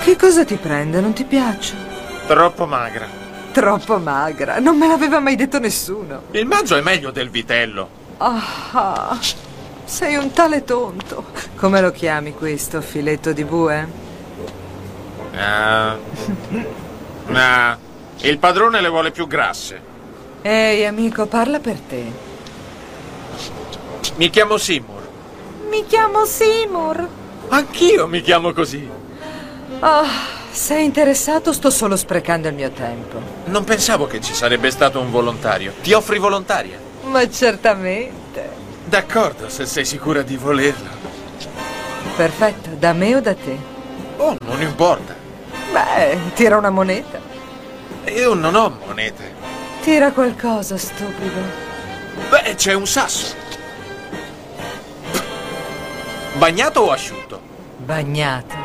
Che cosa ti prende? Non ti piaccio? Troppo magra. Troppo magra, non me l'aveva mai detto nessuno. Il manzo è meglio del vitello. Ah, sei un tale tonto. Come lo chiami questo, filetto di bue? Il padrone le vuole più grasse. Ehi, amico, parla per te. Mi chiamo Seymour. Mi chiamo Seymour. Anch'io mi chiamo così. Sei interessato? Sto solo sprecando il mio tempo. Non pensavo che ci sarebbe stato un volontario. Ti offri volontaria? Ma certamente. D'accordo, se sei sicura di volerlo. Perfetto, da me o da te? Oh, non importa. Beh, tira una moneta. Io non ho monete. Tira qualcosa, stupido. Beh, c'è un sasso. Bagnato o asciutto? Bagnato.